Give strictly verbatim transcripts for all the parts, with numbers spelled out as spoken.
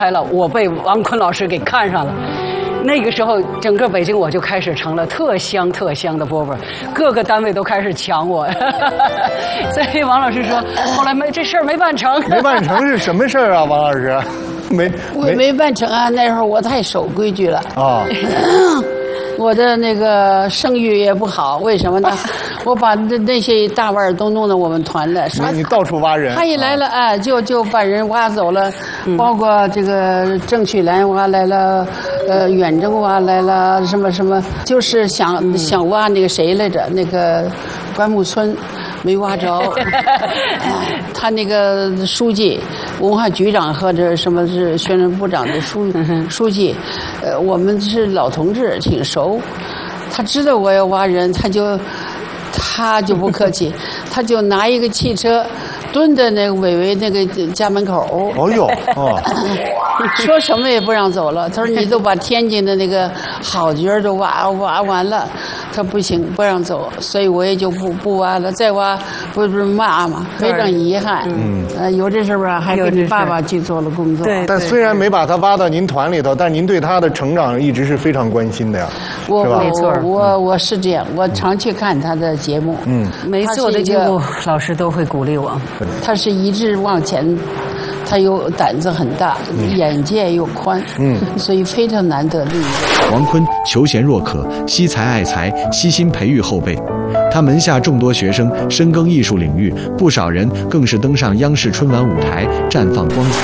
来了，我被王坤老师给看上了。那个时候，整个北京我就开始成了特香特香的饽饽，各个单位都开始抢我。所以王老师说，后来没这事儿没办成。 没办成是什么事儿啊，王老师？没我没办成啊，那时候我太守规矩了啊。 我的那个声誉也不好，为什么呢？我把那那些大腕儿都弄到我们团了， 你你到处挖人。 他一来了，哎，就就把人挖走了，包括这个郑绪岚挖来了，呃，远征挖来了，什么什么，就是想想挖那个谁来着，那个关木村。没挖着，他那个书记、文化局长或者什么是宣传部长的书书记，呃，我们是老同志，挺熟。他知道我要挖人，他就他就不客气，他就拿一个汽车蹲在那个伟伟那个家门口。 哦呦，哦， 说什么也不让走了。他说你都把天津的那个好角都挖挖完了。他不行，不让走，所以我也就不不挖了。再挖不是骂嘛，非常遗憾。嗯，呃，有这事吧，还跟你爸爸去做了工作。 对， 但虽然没把他挖到您团里头，但您对他的成长一直是非常关心的呀， 我是吧？ 没错，我我是这样，我常去看他的节目。 嗯， 每次我的节目，老师都会鼓励我。 他是一直往前。他有胆子很大，嗯、眼界又宽，嗯，所以非常难得的一个。 王坤求贤若渴，惜才爱才，悉心培育后辈。他门下众多学生深耕艺术领域，不少人更是登上央视春晚舞台绽放光彩。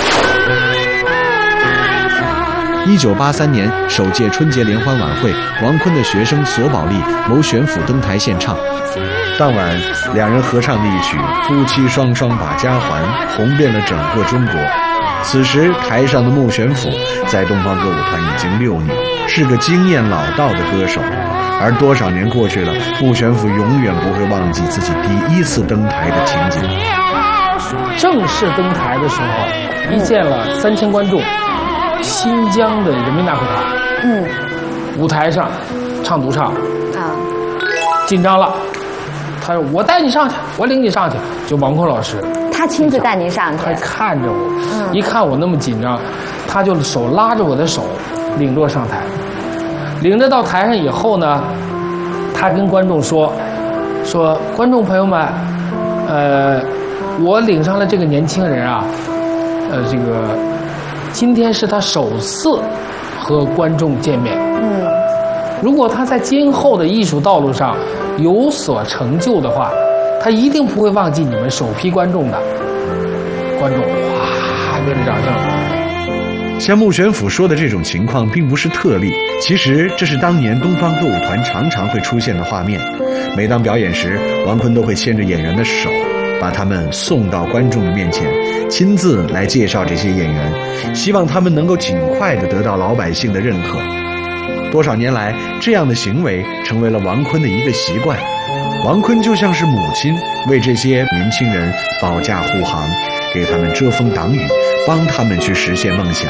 一九八三年首届春节联欢晚会，王坤的学生索宝莉、牟玄甫登台献唱。当晚，两人合唱的一曲《夫妻双双把家还》红遍了整个中国。此时，台上的牟玄甫在东方歌舞团已经六年，是个经验老道的歌手。而多少年过去了，牟玄甫永远不会忘记自己第一次登台的情景。 正式登台的时候，一见了三千观众，新疆的人民大会堂，嗯，舞台上唱独唱，啊，紧张了。他说：“我带你上去，我领你上去。”就王坤老师， 他亲自带您上去， 他看着我，嗯、一看我那么紧张，他就手拉着我的手，领着我上台。领着到台上以后呢，他跟观众说：“说观众朋友们，呃，我领上了这个年轻人啊，呃，这个今天是他首次和观众见面。嗯，如果他在今后的艺术道路上有所成就的话，他一定不会忘记你们首批观众的。”观众哗热烈掌声。 像牟玄甫说的这种情况并不是特例，其实这是当年东方歌舞团常常会出现的画面。每当表演时，王坤都会牵着演员的手，把他们送到观众的面前，亲自来介绍这些演员，希望他们能够尽快地得到老百姓的认可。多少年来，这样的行为成为了王坤的一个习惯。王坤就像是母亲，为这些年轻人保驾护航，给他们遮风挡雨，帮他们去实现梦想。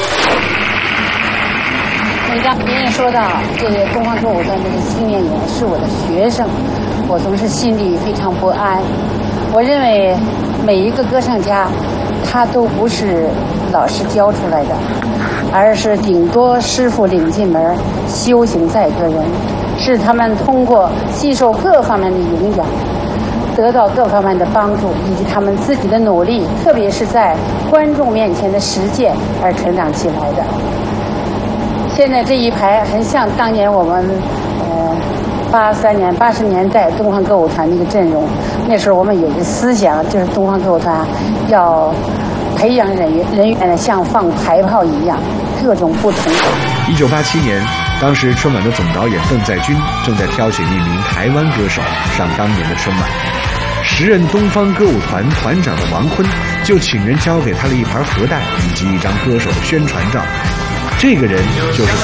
文章您也说到，这个东方歌舞团这个新演员是我的学生，我总是心里非常不安。我认为每一个歌唱家，他都不是老师教出来的，而是顶多师傅领进门，修行在个人，是他们通过吸收各方面的营养，得到各方面的帮助，以及他们自己的努力，特别是在观众面前的实践而成长起来的。现在这一排很像当年我们呃八三年八十年代东方歌舞团那个阵容，那时候我们有一个思想，就是东方歌舞团要培养人员人员像放排炮一样，各种不同。 一九八七年，当时春晚的总导演邓在军正在挑选一名台湾歌手上当年的春晚，时任东方歌舞团团长的王坤就请人交给他了一盘盒带以及一张歌手的宣传照。这个人就是